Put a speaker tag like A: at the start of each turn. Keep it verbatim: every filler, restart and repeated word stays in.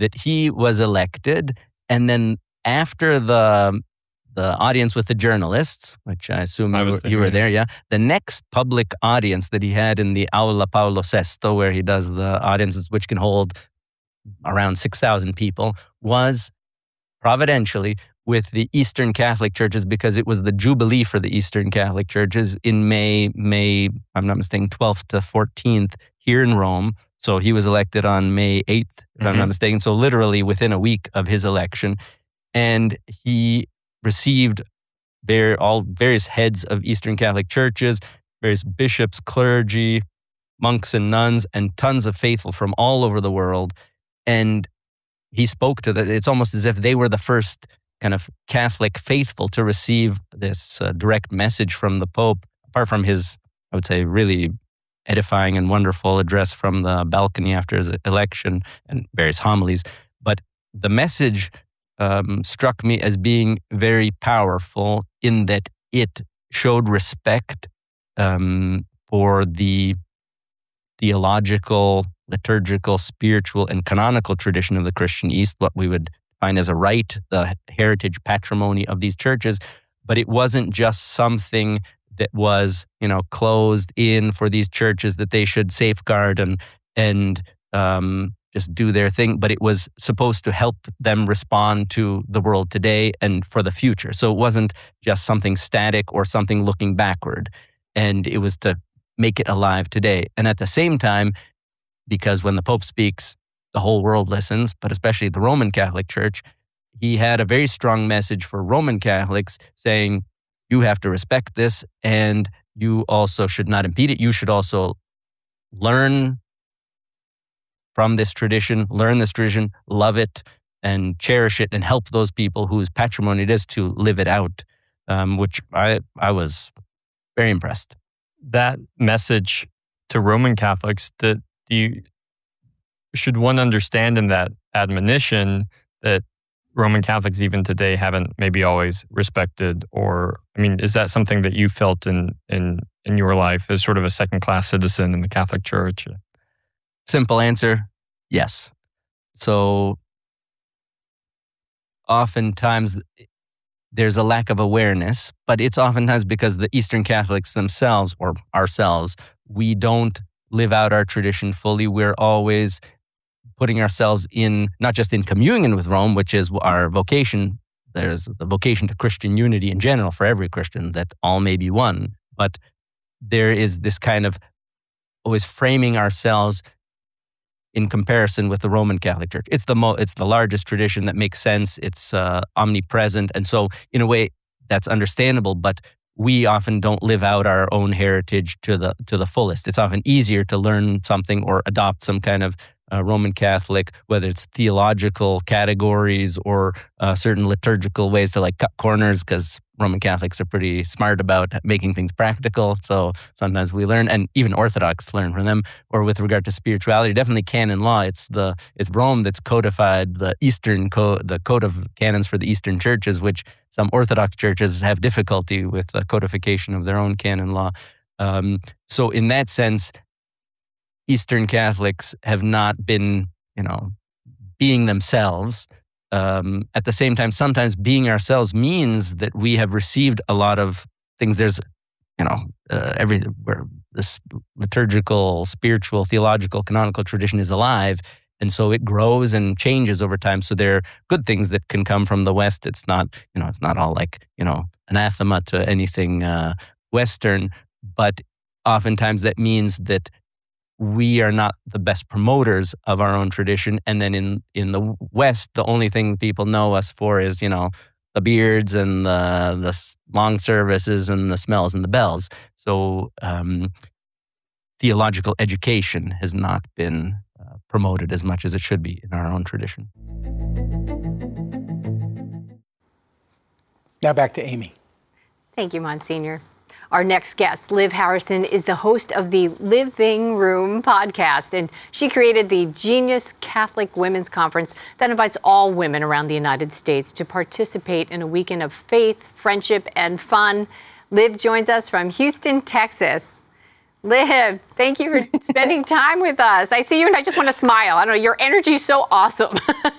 A: that he was elected, and then after the the audience with the journalists, which I assume you, were, you were there, yeah, the next public audience that he had in the Aula Paolo sesto, where he does the audiences, which can hold around six thousand people, was providentially with the Eastern Catholic churches, because it was the Jubilee for the Eastern Catholic churches in May, May, I'm not mistaken, twelfth to fourteenth here in Rome. So he was elected on May eighth, if mm-hmm. I'm not mistaken. So literally within a week of his election. And he received their, all various heads of Eastern Catholic churches, various bishops, clergy, monks and nuns, and tons of faithful from all over the world. And he spoke to them. It's almost as if they were the first kind of Catholic faithful to receive this uh, direct message from the Pope, apart from his, I would say, really edifying and wonderful address from the balcony after his election and various homilies. But the message um, struck me as being very powerful in that it showed respect um, for the theological, liturgical, spiritual, and canonical tradition of the Christian East, what we would find as a right, the heritage patrimony of these churches. But it wasn't just something that was, you know, closed in for these churches that they should safeguard and and um, just do their thing. But it was supposed to help them respond to the world today and for the future. So it wasn't just something static or something looking backward. And it was to make it alive today. And at the same time, because when the Pope speaks, the whole world listens, but especially the Roman Catholic Church, he had a very strong message for Roman Catholics saying, you have to respect this, and you also should not impede it. You should also learn from this tradition, learn this tradition, love it, and cherish it, and help those people whose patrimony it is to live it out, um, which I, I was very impressed.
B: That message to Roman Catholics, that do you, should one understand in that admonition that Roman Catholics even today haven't maybe always respected? Or, I mean, is that something that you felt in in in your life as sort of a second-class citizen in the Catholic Church?
A: Simple answer, yes. So oftentimes there's a lack of awareness, but it's oftentimes because the Eastern Catholics themselves, or ourselves, we don't live out our tradition fully. We're always putting ourselves in, not just in communion with Rome, which is our vocation. There's the vocation to Christian unity in general for every Christian, that all may be one. But there is this kind of always framing ourselves in comparison with the Roman Catholic Church. It's the mo- it's the largest tradition that makes sense. It's uh, omnipresent. And so in a way, that's understandable, but we often don't live out our own heritage to the to the fullest. It's often easier to learn something or adopt some kind of uh, Roman Catholic, whether it's theological categories or uh, certain liturgical ways to like cut corners, because Roman Catholics are pretty smart about making things practical. So sometimes we learn, and even Orthodox learn from them. Or with regard to spirituality, definitely canon law. It's the it's Rome that's codified the Eastern code, the code of canons for the Eastern churches, which some Orthodox churches have difficulty with the codification of their own canon law. Um, so in that sense, Eastern Catholics have not been, you know, being themselves. Um, at the same time, sometimes being ourselves means that we have received a lot of things. There's, you know, uh, every where this liturgical, spiritual, theological, canonical tradition is alive, and so it grows and changes over time. So there are good things that can come from the West. It's not, you know, it's not all like, you know, anathema to anything uh, Western, but oftentimes that means that we are not the best promoters of our own tradition. And then in, in the West, the only thing people know us for is, you know, the beards and the, the long services and the smells and the bells. So um, theological education has not been uh, promoted as much as it should be in our own tradition.
C: Now back to Amy.
D: Thank you, Monsignor. Our next guest, Liv Harrison, is the host of the Living Room podcast, and she created the Genius Catholic Women's Conference that invites all women around the United States to participate in a weekend of faith, friendship, and fun. Liv joins us from Houston, Texas. Liv, thank you for spending time with us. I see you and I just want to smile. I don't know, your energy is so awesome.